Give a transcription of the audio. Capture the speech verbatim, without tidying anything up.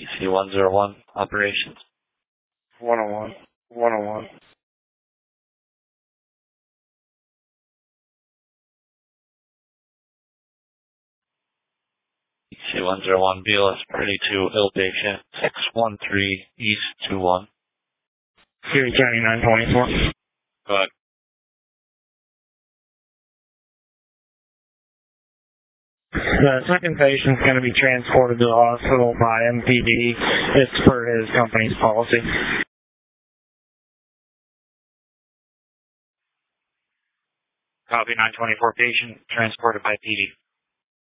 C one zero one, operations. one oh one. one oh one. C one zero one, B L S thirty-two, ill patient, six one three East two one. Erie County nine twenty-four. Go ahead. The second patient's going to be transported to the hospital by M P D. It's per his company's policy. Copy nine twenty-four, patient transported by P D.